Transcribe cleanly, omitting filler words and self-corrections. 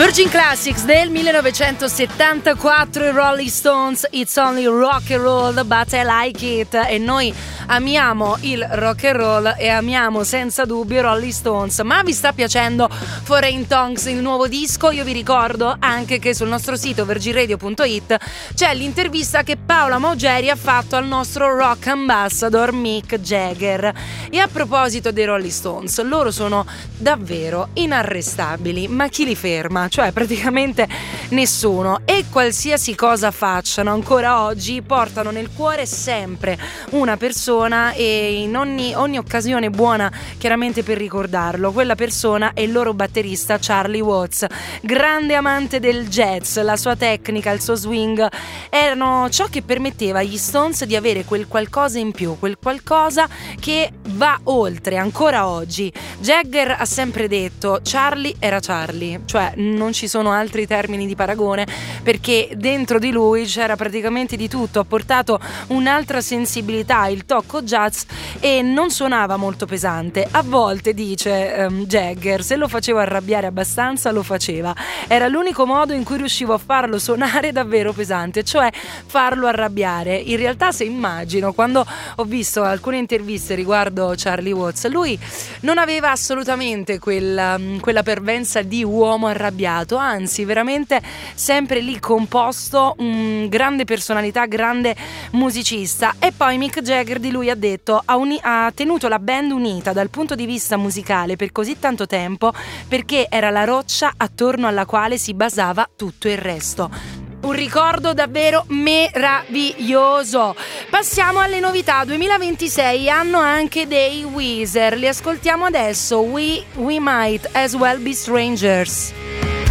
Virgin Classics del 1974, i Rolling Stones, It's Only Rock and Roll but I Like It. E noi amiamo il rock and roll e amiamo senza dubbio i Rolling Stones. Ma vi sta piacendo Foreign Tongues, il nuovo disco? Io vi ricordo anche che sul nostro sito virginradio.it c'è l'intervista che Paola Maugeri ha fatto al nostro rock ambassador Mick Jagger. E a proposito dei Rolling Stones, loro sono davvero inarrestabili, ma chi li ferma? Cioè praticamente nessuno, e qualsiasi cosa facciano ancora oggi portano nel cuore sempre una persona, e in ogni occasione buona chiaramente per ricordarlo. Quella persona è il loro batterista Charlie Watts, grande amante del jazz. La sua tecnica, il suo swing erano ciò che permetteva agli Stones di avere quel qualcosa in più, quel qualcosa che va oltre ancora oggi. Jagger ha sempre detto Charlie era Charlie, cioè non ci sono altri termini di paragone, perché dentro di lui c'era praticamente di tutto. Ha portato un'altra sensibilità, il tocco jazz, e non suonava molto pesante. A volte, dice Jagger, se lo facevo arrabbiare abbastanza lo faceva, era l'unico modo in cui riuscivo a farlo suonare davvero pesante, cioè farlo arrabbiare. In realtà, se immagino, quando ho visto alcune interviste riguardo Charlie Watts, lui non aveva assolutamente quella pervenza di uomo arrabbiato, anzi veramente sempre lì composto, grande personalità, grande musicista. E poi Mick Jagger di lui ha detto ha tenuto la band unita dal punto di vista musicale per così tanto tempo perché era la roccia attorno alla quale si basava tutto il resto. Un ricordo davvero meraviglioso. Passiamo alle novità. 2026, anno anche dei Weezer. Li ascoltiamo adesso. We Might As Well Be Strangers.